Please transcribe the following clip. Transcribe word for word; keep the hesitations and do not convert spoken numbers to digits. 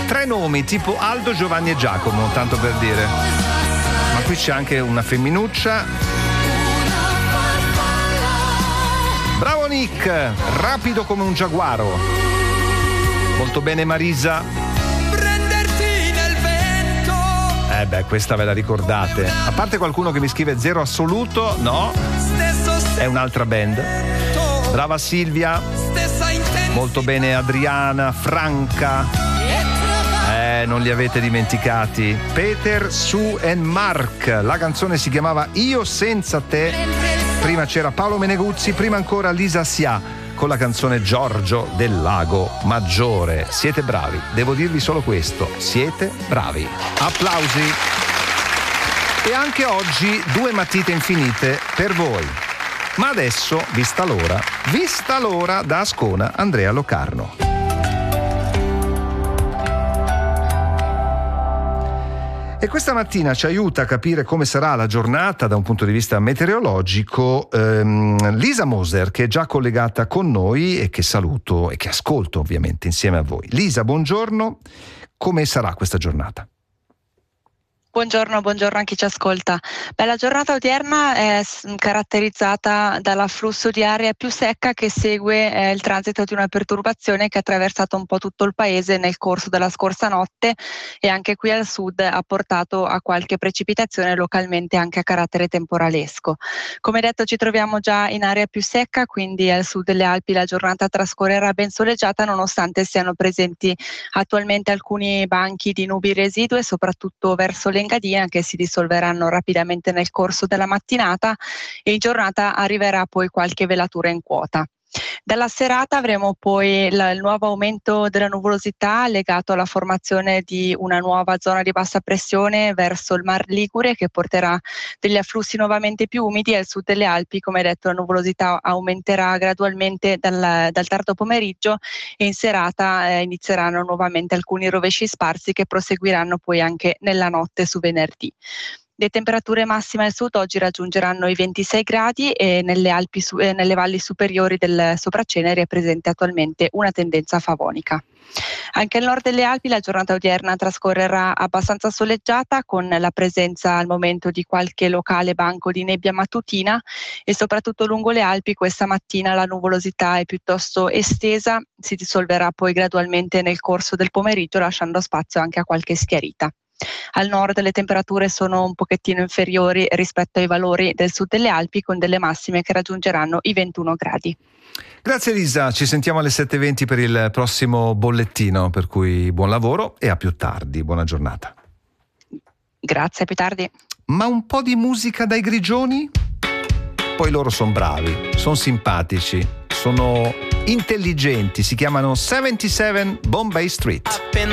Tre nomi, tipo Aldo, Giovanni e Giacomo, tanto per dire. Ma qui c'è anche una femminuccia. Bravo Nick, rapido come un giaguaro. Molto bene Marisa. Prenderti nel vento. Eh beh, questa ve la ricordate. A parte qualcuno che mi scrive zero assoluto, no, è un'altra band. Brava Silvia. Molto bene Adriana, Franca. Eh, non li avete dimenticati. Peter, Sue e Mark. La canzone si chiamava Io senza te. Prima c'era Paolo Meneguzzi, prima ancora Lisa Sia con la canzone Giorgio del Lago Maggiore. Siete bravi, devo dirvi solo questo, siete bravi. Applausi. E anche oggi due matite infinite per voi. Ma adesso, vista l'ora, vista l'ora da Ascona, Andrea Locarno. E questa mattina ci aiuta a capire come sarà la giornata da un punto di vista meteorologico ehm, Lisa Moser, che è già collegata con noi e che saluto e che ascolto ovviamente insieme a voi. Lisa, buongiorno, come sarà questa giornata? Buongiorno, buongiorno a chi ci ascolta. Beh, la giornata odierna è caratterizzata dall'afflusso di aria più secca che segue eh, il transito di una perturbazione che ha attraversato un po' tutto il paese nel corso della scorsa notte e anche qui al sud ha portato a qualche precipitazione localmente anche a carattere temporalesco. Come detto, ci troviamo già in area più secca, quindi al sud delle Alpi la giornata trascorrerà ben soleggiata nonostante siano presenti attualmente alcuni banchi di nubi residue, soprattutto verso le Engadina, che si dissolveranno rapidamente nel corso della mattinata e in giornata arriverà poi qualche velatura in quota. Dalla serata avremo poi la, il nuovo aumento della nuvolosità legato alla formazione di una nuova zona di bassa pressione verso il Mar Ligure che porterà degli afflussi nuovamente più umidi e al sud delle Alpi. Come detto, la nuvolosità aumenterà gradualmente dal, dal tardo pomeriggio e in serata eh, inizieranno nuovamente alcuni rovesci sparsi che proseguiranno poi anche nella notte su venerdì. Le temperature massime al sud oggi raggiungeranno i ventisei gradi e nelle, Alpi su, eh, nelle valli superiori del Sopracenere è presente attualmente una tendenza favonica. Anche al nord delle Alpi la giornata odierna trascorrerà abbastanza soleggiata con la presenza al momento di qualche locale banco di nebbia mattutina e soprattutto lungo le Alpi questa mattina la nuvolosità è piuttosto estesa, si dissolverà poi gradualmente nel corso del pomeriggio lasciando spazio anche a qualche schiarita. Al nord le temperature sono un pochettino inferiori rispetto ai valori del sud delle Alpi con delle massime che raggiungeranno i ventuno gradi. Grazie Lisa, ci sentiamo alle sette e venti per il prossimo bollettino, per cui buon lavoro e a più tardi, buona giornata. Grazie, a più tardi. Ma un po' di musica dai grigioni? Poi loro sono bravi, sono simpatici, sono intelligenti, si chiamano settantasette Bombay Street.